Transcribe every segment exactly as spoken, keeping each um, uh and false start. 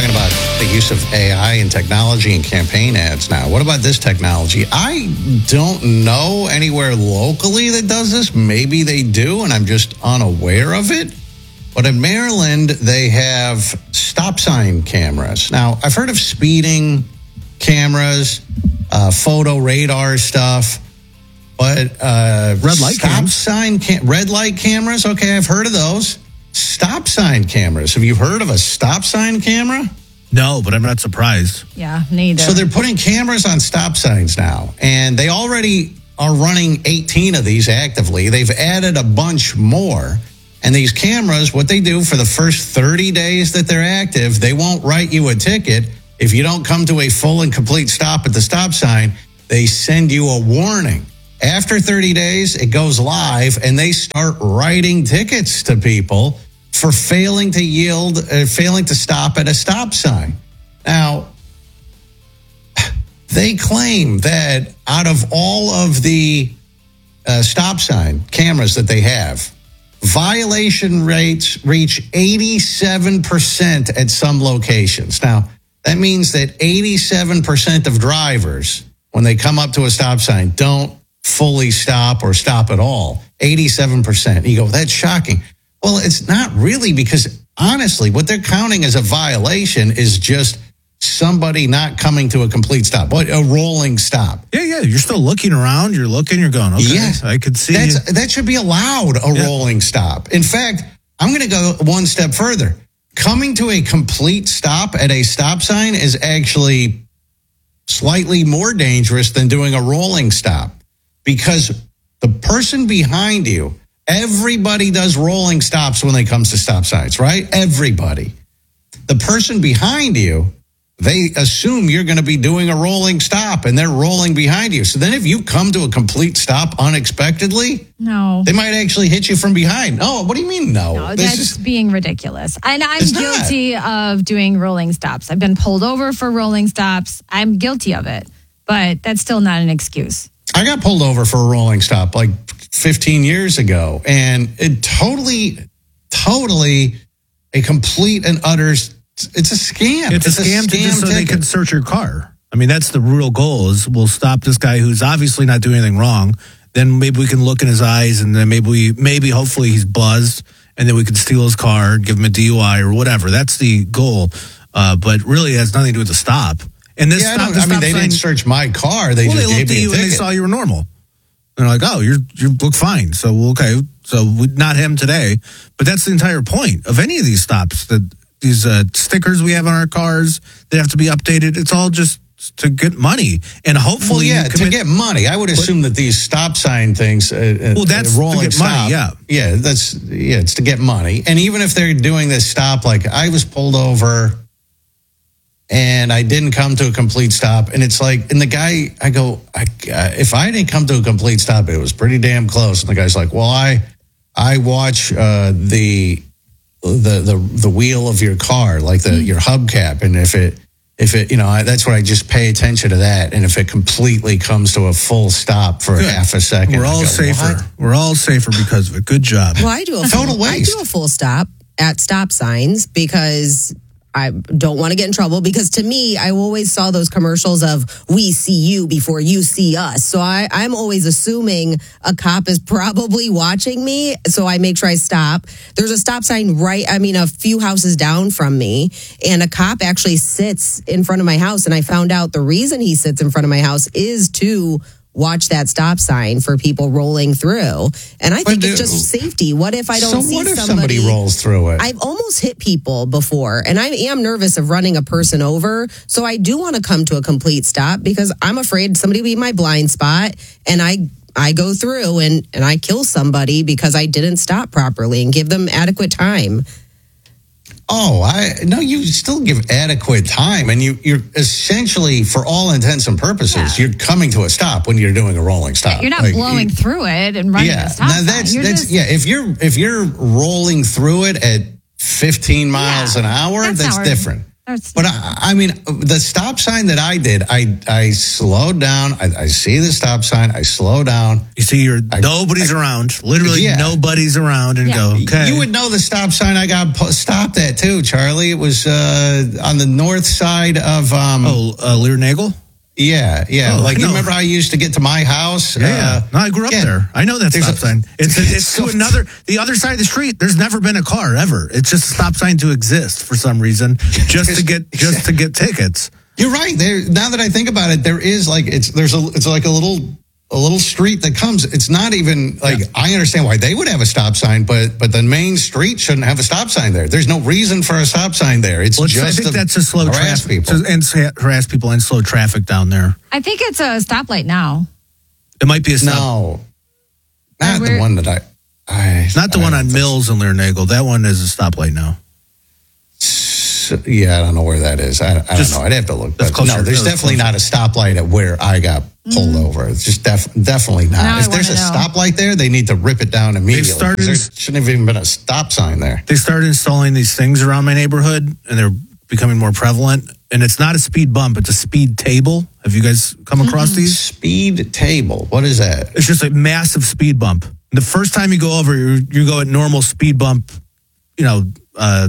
talking about the use of A I and technology in campaign ads now. What about this technology? I don't know anywhere locally that does this. Maybe they do, and I'm just unaware of it. But in Maryland, they have stop sign cameras. Now, I've heard of speeding cameras, uh, photo radar stuff, but uh, red light stop cams. sign cam- red light cameras. Okay, I've heard of those. Stop sign cameras. Have you heard of a stop sign camera? No, but I'm not surprised. Yeah, neither. So they're putting cameras on stop signs now, and they already are running eighteen of these actively. They've added a bunch more. And these cameras, what they do for the first thirty days that they're active, they won't write you a ticket. If you don't come to a full and complete stop at the stop sign, they send you a warning. After thirty days, it goes live, and they start writing tickets to people for failing to yield, uh, failing to stop at a stop sign. Now, they claim that out of all of the uh, stop sign cameras that they have, violation rates reach eighty-seven percent at some locations. Now, that means that eighty-seven percent of drivers, when they come up to a stop sign, don't fully stop or stop at all. eighty-seven percent. You go, that's shocking. Well, it's not really, because honestly, what they're counting as a violation is just somebody not coming to a complete stop, but a rolling stop. Yeah, yeah. You're still looking around. You're looking. You're going, okay, yes, I could see. That's, that should be allowed, a yeah. rolling stop. In fact, I'm going to go one step further. Coming to a complete stop at a stop sign is actually slightly more dangerous than doing a rolling stop, because the person behind you, everybody does rolling stops when it comes to stop signs, right? Everybody. The person behind you, they assume you're going to be doing a rolling stop, and they're rolling behind you. So then if you come to a complete stop unexpectedly, no, they might actually hit you from behind. Oh, what do you mean no? No, This that's is- being ridiculous. And I'm It's guilty of doing rolling stops. I've been pulled over for rolling stops. I'm guilty of it, but that's still not an excuse. I got pulled over for a rolling stop like fifteen years ago, and it totally, totally a complete and utter, it's a scam. It's, it's a scam, a scam to just so they can search your car. I mean, that's the real goal, is we'll stop this guy who's obviously not doing anything wrong. Then maybe we can look in his eyes, and then maybe we, maybe hopefully he's buzzed, and then we can steal his car, give him a D U I or whatever. That's the goal. Uh, but really it has nothing to do with the stop. And this yeah, stop, I, the I mean, stop they sign, didn't search my car. They well, just they gave looked at me a you ticket. and they saw you were normal. And they're like, oh, you're you look fine. So, okay, so we, not him today. But that's the entire point of any of these stops, that these uh, stickers we have on our cars, they have to be updated. It's all just to get money. And hopefully, well, yeah, commit, to get money. I would assume that these stop sign things, uh, well, that's uh, rolling to get stop, money, yeah. Yeah, that's, yeah, it's to get money. And even if they're doing this stop, like I was pulled over and I didn't come to a complete stop. And it's like, and the guy, I go, I, uh, if I didn't come to a complete stop, it was pretty damn close. And the guy's like, well, I, I watch uh, the, the, the, the wheel of your car, like the, your hubcap. And if it, if it, you know, I, that's what I just pay attention to that. And if it completely comes to a full stop for Good. half a second, we're all go, safer. What? We're all safer because of it. Good job. Well, I do a Total full, I waste. do a full stop at stop signs because I don't want to get in trouble, because to me, I always saw those commercials of we see you before you see us. So I, I'm always assuming a cop is probably watching me. So I make sure I stop. There's a stop sign right, I mean, a few houses down from me, and a cop actually sits in front of my house. And I found out the reason he sits in front of my house is to watch that stop sign for people rolling through. And I think But it's do- just safety. What if I don't So see what if somebody, somebody rolls through it? I've almost hit people before, and I am nervous of running a person over. So I do want to come to a complete stop because I'm afraid somebody will be in my blind spot, and I I go through and, and I kill somebody because I didn't stop properly and give them adequate time. Oh, I no, you still give adequate time, and you, you're essentially, for all intents and purposes, Yeah. you're coming to a stop when you're doing a rolling stop. You're not Like, blowing you- through it and running yeah, a stop now sign. that's You're that's just, yeah. If you're if you're rolling through it at fifteen miles Yeah, an hour, that's that's, not- different. That's But I, I mean, the stop sign that I did, I I slowed down. I, I see the stop sign. I slow down. You see, you're I- nobody's I- around. Literally, Yeah. nobody's around, and Yeah. go. Okay, You would know the stop sign I got po- stopped at too, Charlie. It was uh, on the north side of. Um, oh, uh, Lear Nagel. yeah, yeah. Oh, like I you know. remember, I used to get to my house. Yeah, yeah. No, I grew up yeah. there. I know that There's stop a- sign. It's it's So- to another the other side of the street. There's never been a car ever. It's just a stop sign to exist for some reason, just to get just to get tickets. You're right. There. Now that I think about it, there is like it's there's a it's like a little a little street that comes. It's not even like I understand why they would have a stop sign, but but the main street shouldn't have a stop sign there. There's no reason for a stop sign there. It's Well, it's- just I think to that's to slow harass traffic people. to- and sa- harass people and slow traffic down there. I think it's a stoplight now. It might be a stop. No, not Uh, the we're- one that I. I Not the I one don't on think Mills and Lear Nagel. That one is a stoplight now. so. Yeah, I don't know where that is. I, I Just- don't know. I'd have to look. that's But closer. no, there's That's definitely closer. not a stoplight at where I got pulled over. It's just def- definitely not. Now I if there's a wanna know. stoplight there, they need to rip it down immediately. 'cause started- There shouldn't have even been a stop sign there. They started installing these things around my neighborhood, and they're becoming more prevalent. And it's not a speed bump; it's a speed table. Have you guys come across these? Speed table. What is that? It's just a massive speed bump. The first time you go over, you, you go at normal speed bump, you know, uh,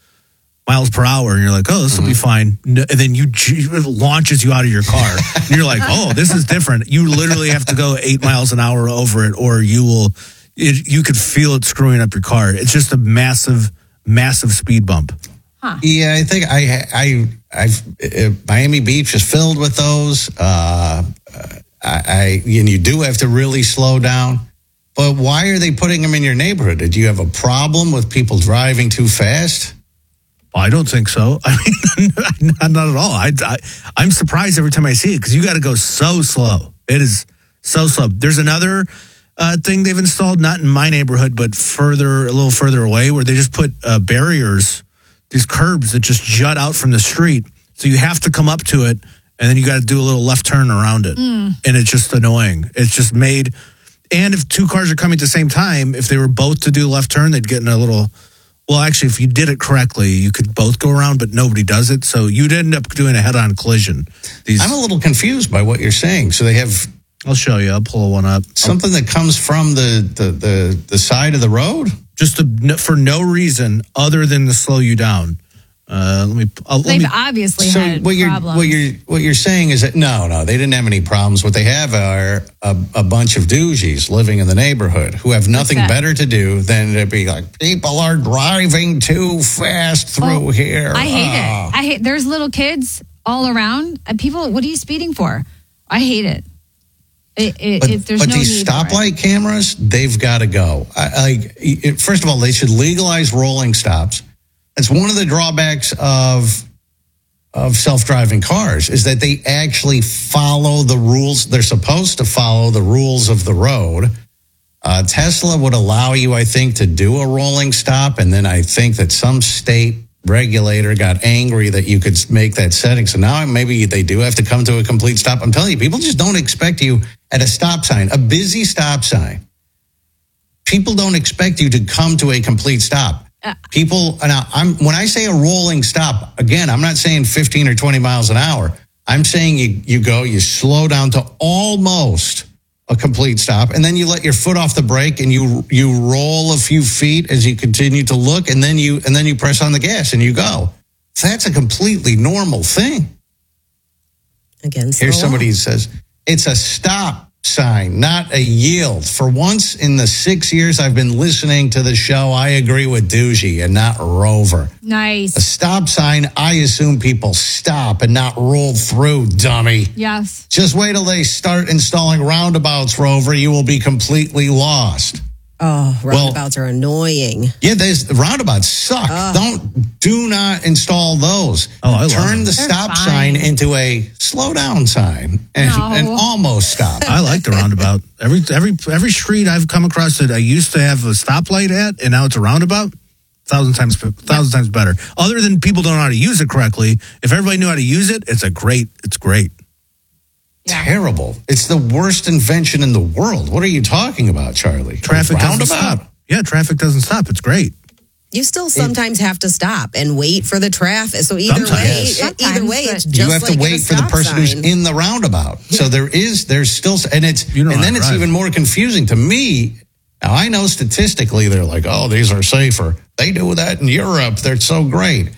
miles per hour, and you're like, oh, this will be fine. No, and then you it launches you out of your car, and you're like, oh, this is different. You literally have to go eight miles an hour over it, or you will, it, you could feel it screwing up your car. It's just a massive, massive speed bump. Yeah, I think I, I, I've uh, Miami Beach is filled with those. Uh, I, I, and you do have to really slow down. But why are they putting them in your neighborhood? Did you have a problem with people driving too fast? I don't think so. I mean, not, not at all. I, I, I'm surprised every time I see it because you got to go so slow. It is so slow. There's another uh, thing they've installed, not in my neighborhood, but further, a little further away, where they just put uh, barriers, these curbs that just jut out from the street. So you have to come up to it, and then you got to do a little left turn around it. And it's just annoying. It's just made. And if two cars are coming at the same time, if they were both to do left turn, they'd get in a little. Well, actually, if you did it correctly, you could both go around, but nobody does it. So you'd end up doing a head-on collision. These, I'm a little confused by what you're saying. So they have I'll show you. I'll pull one up. something that comes from the, the, the, the side of the road? Just to, for no reason other than to slow you down. Uh, let me. I'll, let They've me obviously So had what you're problems. what you're what you're saying is that no, no, they didn't have any problems. What they have are a, a bunch of doogies living in the neighborhood who have nothing that? better to do than to be like, people are driving too fast through Oh, here. I hate Ah. it. I hate. There's little kids all around. And people, what are you speeding for? I hate it. It, it, But, it there's but no these need for it. stoplight cameras, they've got to go. I, like, it- first of all, they should legalize rolling stops. That's one of the drawbacks of of self-driving cars is that they actually follow the rules. They're supposed to follow the rules of the road. Uh, Tesla would allow you, I think, to do a rolling stop, and then I think that some state regulator got angry that you could make that setting. So now maybe they do have to come to a complete stop. I'm telling you, people just don't expect you at a stop sign, a busy stop sign. People don't expect you to come to a complete stop. People, now I'm when I say a rolling stop, again, I'm not saying fifteen or twenty miles an hour. I'm saying you you go, you slow down to almost a complete stop, and then you let your foot off the brake and you you roll a few feet as you continue to look, and then you and then you press on the gas and you go. That's a completely normal thing. Against Here's the somebody law. who says it's a stop sign, not a yield. For once in the six years I've been listening to the show, I agree with Doogie and not Rover. A Nice. stop sign, I assume people stop and not roll through, dummy. Yes. Just wait till they start installing roundabouts, Rover. You will be completely lost. Oh, roundabouts are annoying. Yeah, there's roundabouts suck. Don't do not install those. Oh, I love Turn them. the They're stop fine. sign into a slow down sign and, No. and almost stop. I like the roundabout. Every every every street I've come across that I used to have a stoplight at, and now it's a roundabout. Thousand times, thousand times better. Other than people don't know how to use it correctly. If everybody knew how to use it, it's a great. It's great. Yeah. Terrible. It's the worst invention in the world. What are you talking about, Charlie? Traffic doesn't Roundabout. stop. Yeah, traffic doesn't stop. It's great. You still sometimes have to stop and wait for the traffic. So either Sometimes. way, Yes. either way, it's just You have like to wait at a for the stop person who's sign. in the roundabout. So there is, there's still, and it's, You know and how then to it's drive. even more confusing to me. Now I know statistically they're like, oh, these are safer. They do that in Europe. They're so great.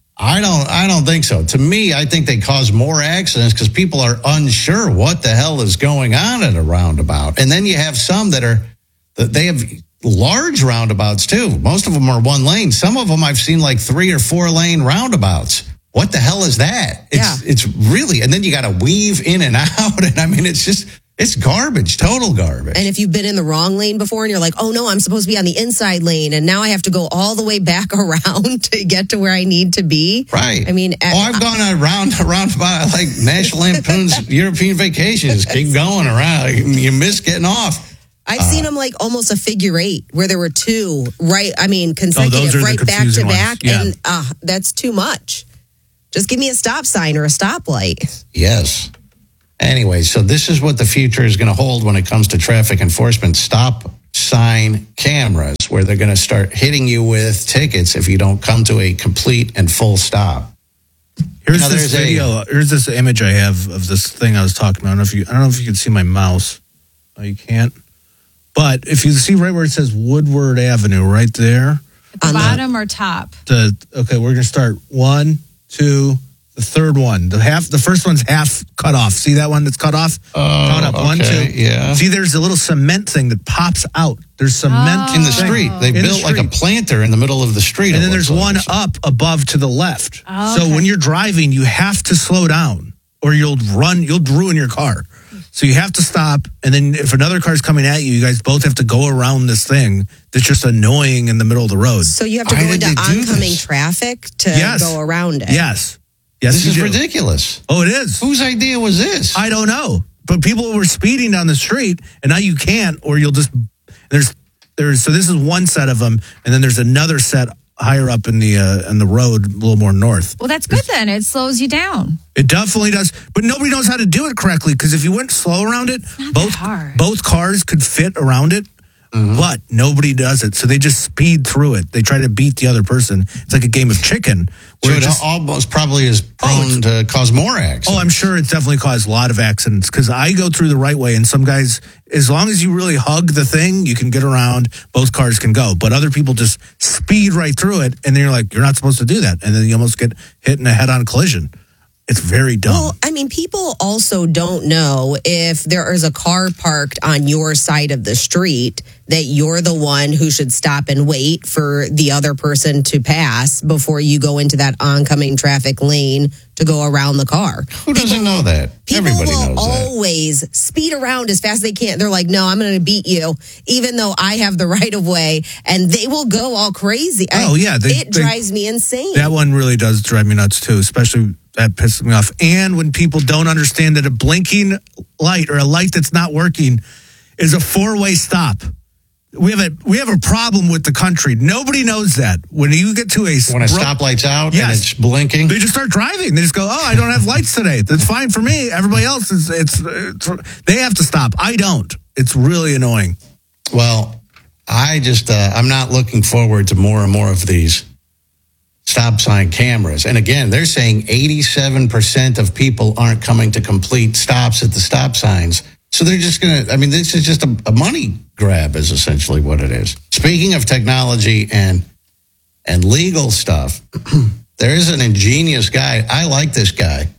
I don't, I don't think so. To me, I think they cause more accidents because people are unsure what the hell is going on at a roundabout. And then you have some that are, that they have large roundabouts too. Most of them are one lane. Some of them I've seen like three or four lane roundabouts. What the hell is that? It's Yeah. it's really, and then you got to weave in and out. And I mean, it's just, it's garbage, total garbage. And if you've been in the wrong lane before and you're like, oh no, I'm supposed to be on the inside lane and now I have to go all the way back around to get to where I need to be. Right. I mean, oh, I've gone around, around by like National Lampoon's European Vacations. Keep going around. You miss getting off. I've seen them like almost a figure eight where there were two right, I mean, consecutive, are the right back to confusing ones. back. Yeah. And uh, that's too much. Just give me a stop sign or a stoplight. Yes. Anyway, so this is what the future is going to hold when it comes to traffic enforcement. Stop sign cameras, where they're going to start hitting you with tickets if you don't come to a complete and full stop. Here's Now, this there's a- video. Here's this image I have of this thing I was talking about. I don't know if you. I don't know if you can see my mouse. Oh, you can't. But if you see right where it says Woodward Avenue, right there. At the On the- bottom or top? The okay, we're gonna start one, two, the third one. The half. The first one's half cut off. See that one that's cut off? Oh, Cut up. One, okay, two. yeah. See, there's a little cement thing that pops out. There's cement In the thing. street. They In the built like a street. planter in the middle of the street. And it then there's looks like, one or something. up above to the left. Oh, So okay. when you're driving, you have to slow down or you'll run, you'll ruin your car. So you have to stop. And then if another car's coming at you, you guys both have to go around this thing that's just annoying in the middle of the road. So you have to Why go did into they do oncoming this? traffic to Yes. go around it. Yes. Yes, This you is do. ridiculous. Oh, it is. Whose idea was this? I don't know. But people were speeding down the street and now you can't, or you'll just, there's, there's, so this is one set of them. And then there's another set higher up in the, uh, in the road, a little more north. Well, that's good then. It slows you down. It definitely does, but nobody knows how to do it correctly. Because if you went slow around it, not both that hard. both cars could fit around it, but nobody does it. So they just speed through it. They try to beat the other person. It's like a game of chicken. So Where it it just, almost probably is Oh, prone to cause more accidents. oh, I'm sure it's definitely caused a lot of accidents. Because I go through the right way, and some guys, as long as you really hug the thing, you can get around. Both cars can go, but other people just speed right through it, and then you're like, you're not supposed to do that, and then you almost get hit in a head-on collision. It's very dumb. Well, I mean, people also don't know if there is a car parked on your side of the street that you're the one who should stop and wait for the other person to pass before you go into that oncoming traffic lane to go around the car. Who doesn't know that? People Everybody will knows that. always speed around as fast as they can. They're like, no, I'm going to beat you, even though I have the right of way. And they will go all crazy. I- Oh, yeah, they- it they- drives me insane. That one really does drive me nuts too, especially that pisses me off. And when people don't understand that a blinking light or a light that's not working is a four-way stop. We have a we have a problem with the country. Nobody knows that. When you get to a When a ro- stoplight's out and Yes. it's blinking. they just start driving. They just go, "Oh, I don't have lights today. That's fine for me. Everybody else is it's, it's they have to stop. I don't." It's really annoying. Well, I just, uh, I'm not looking forward to more and more of these stop sign cameras. And again, they're saying eighty-seven percent of people aren't coming to complete stops at the stop signs. So they're just going to, I mean, this is just a, a money grab is essentially what it is. Speaking of technology and, and legal stuff, there is an ingenious guy. I like this guy.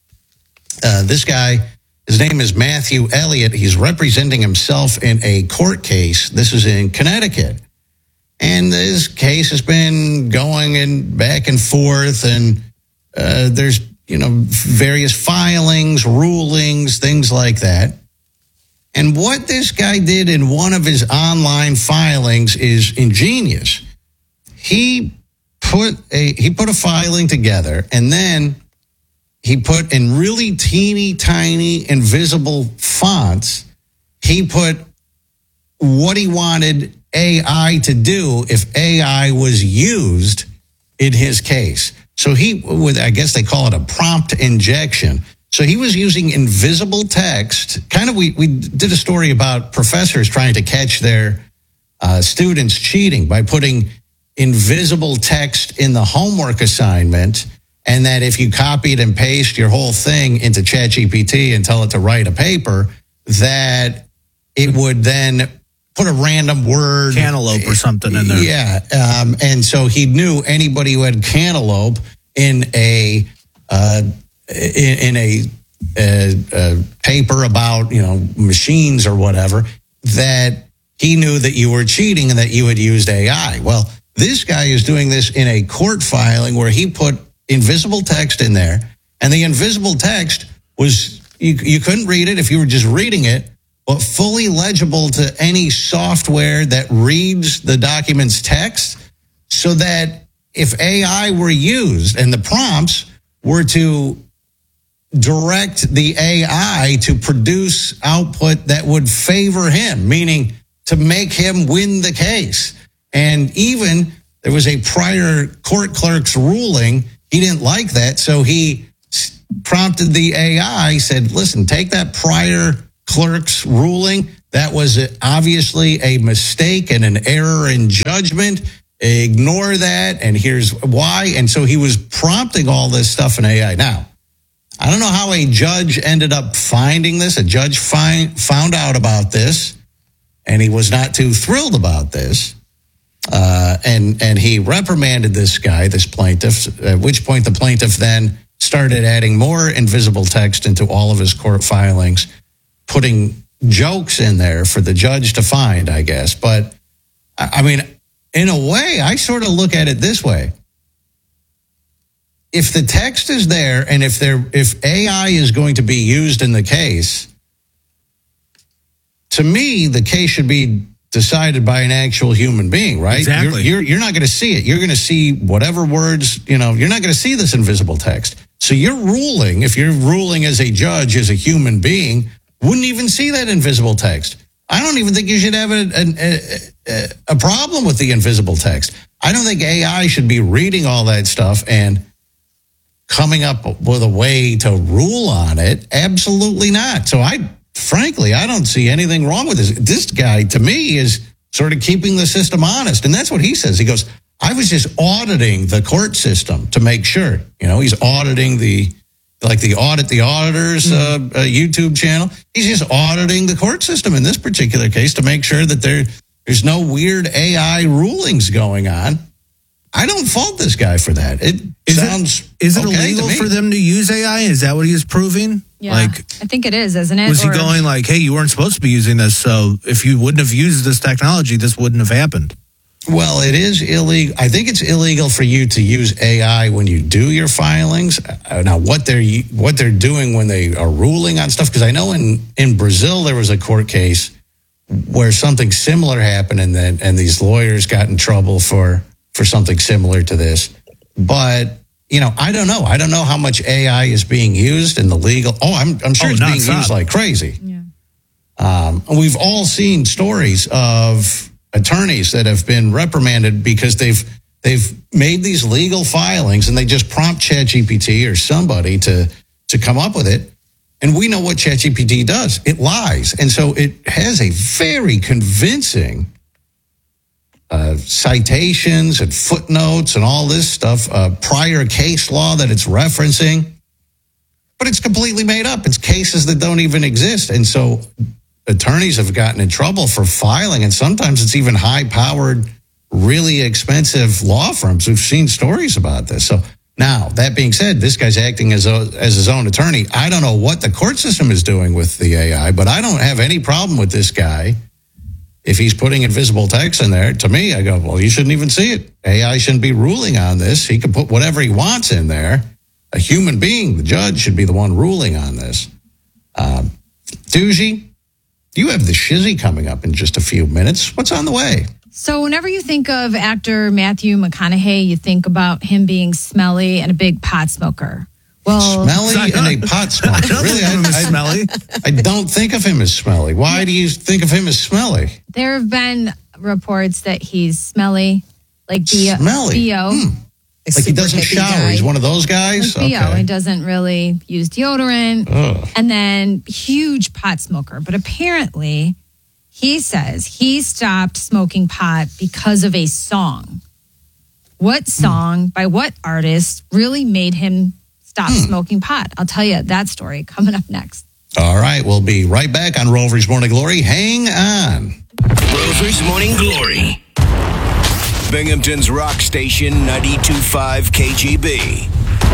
Uh, this guy, his name is Matthew Elliott. He's representing himself in a court case. This is in Connecticut. And this case has been going and back and forth, and uh, there's, you know, various filings, rulings, things like that. And what this guy did in one of his online filings is ingenious. He put a he put a filing together, and then he put in really teeny tiny invisible fonts, he put what he wanted A I to do if A I was used in his case. So he, with I guess they call it a prompt injection. So he was using invisible text. Kind of, we, we did a story about professors trying to catch their uh, students cheating by putting invisible text in the homework assignment, and that if you copied and paste your whole thing into ChatGPT and tell it to write a paper, that it would then put a random word. Cantaloupe or something in there. Yeah. Um, and so he knew anybody who had cantaloupe in a uh, in, in a, a, a paper about, you know, machines or whatever, that he knew that you were cheating and that you had used A I. Well, this guy is doing this in a court filing where he put invisible text in there, and the invisible text was, you, you couldn't read it if you were just reading it, but fully legible to any software that reads the document's text, so that if A I were used and the prompts were to direct the A I to produce output that would favor him, meaning to make him win the case. And even there was a prior court clerk's ruling. He didn't like that, so he prompted the A I, said, listen, take that prior clerk's ruling. That was obviously a mistake and an error in judgment. Ignore that, and here's why. And so he was prompting all this stuff in A I. Now, I don't know how a judge ended up finding this. A judge find, found out about this, and he was not too thrilled about this. Uh, and, and he reprimanded this guy, this plaintiff, at which point the plaintiff then started adding more invisible text into all of his court filings, putting jokes in there for the judge to find, I guess. But, I mean, in a way, I sort of look at it this way. If the text is there, and if there, if A I is going to be used in the case, to me, the case should be decided by an actual human being, right? Exactly. You're, you're, you're not going to see it. You're going to see whatever words, you know, you're not going to see this invisible text. So you're ruling, if you're ruling as a judge, as a human being, wouldn't even see that invisible text. I don't even think you should have a, a, a, a problem with the invisible text. I don't think A I should be reading all that stuff and coming up with a way to rule on it. Absolutely not. So I, frankly, I don't see anything wrong with this. This guy, to me, is sort of keeping the system honest. And that's what he says. He goes, I was just auditing the court system to make sure. You know, he's auditing the, like the Audit the Auditors uh, uh, YouTube channel. He's just auditing the court system in this particular case to make sure that there there's no weird A I rulings going on. I don't fault this guy for that. It is sounds it, is it okay illegal to me. for them to use A I? Is that what he was proving? Yeah, like, I think it is, isn't it? Was he Or- going like, hey, you weren't supposed to be using this, so if you wouldn't have used this technology, this wouldn't have happened? Well, it is illegal. I think it's illegal for you to use A I when you do your filings. Uh, now, what they're what they're doing when they are ruling on stuff, because I know in, in Brazil there was a court case where something similar happened, and then and these lawyers got in trouble for for something similar to this. But you know, I don't know. I don't know how much A I is being used in the legal. Oh, I'm I'm sure Oh, it's being nonstop. used like crazy. Yeah. Um, we've all seen stories of attorneys that have been reprimanded because they've they've made these legal filings and they just prompt ChatGPT or somebody to to come up with it. And we know what ChatGPT does. It lies. And so it has a very convincing uh, citations and footnotes and all this stuff, uh, prior case law that it's referencing. But it's completely made up. It's cases that don't even exist. And so attorneys have gotten in trouble for filing, and sometimes it's even high-powered, really expensive law firms. We've seen stories about this. So now, that being said, this guy's acting as a, as his own attorney. I don't know what the court system is doing with the A I, but I don't have any problem with this guy. If he's putting invisible text in there, to me, I go, well, you shouldn't even see it. A I shouldn't be ruling on this. He can put whatever he wants in there. A human being, the judge, should be the one ruling on this. Um, Doogie, you have the shizzy coming up in just a few minutes. What's on the way? So whenever you think of actor Matthew McConaughey, you think about him being smelly and a big pot smoker. Well, Smelly and a pot smoker. I don't Really, think of him I, as I- smelly. I don't think of him as smelly. Why do you think of him as smelly? there have been reports that he's smelly, like B- Smelly? B O. Hmm. Like he Super doesn't hippie shower. guy. He's one of those guys? Like B O. He doesn't really use deodorant. Ugh. And then huge pot smoker. But apparently, he says he stopped smoking pot because of a song. What song by what artist really made him stop hmm. smoking pot? I'll tell you that story coming up next. All right, we'll be right back on Rover's Morning Glory. Hang on. Rover's Morning Glory. Binghamton's rock station, ninety-two point five K G B.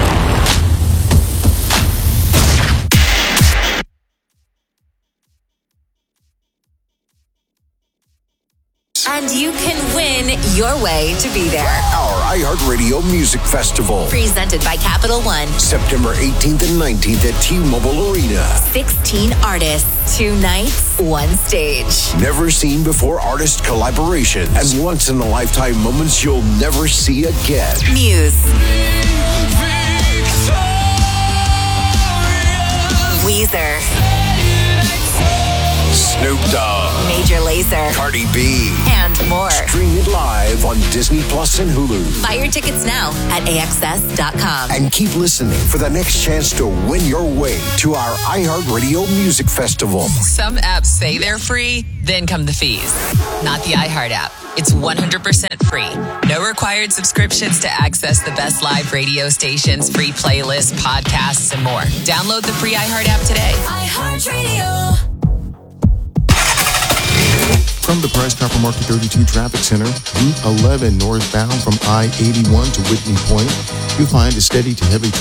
And you can win your way to be there. Our iHeartRadio Music Festival. Presented by Capital One. September eighteenth and nineteenth at T-Mobile Arena. sixteen artists, two nights, one stage. Never seen before artist collaborations and once-in-a-lifetime moments you'll never see again. Muse. Weezer. Snoop Dogg. Major Lazer. Cardi B. And more. Stream it live on Disney Plus and Hulu. Buy your tickets now at A X S dot com. And keep listening for the next chance to win your way to our iHeartRadio Music Festival. Some apps say they're free, then come the fees. Not the iHeart app. It's one hundred percent free. No required subscriptions to access the best live radio stations, free playlists, podcasts, and more. Download the free iHeart app today. iHeartRadio. From the Price Copper Market thirty-two Traffic Center, Route eleven northbound from I eighty-one to Whitney Point, you'll find a steady to heavy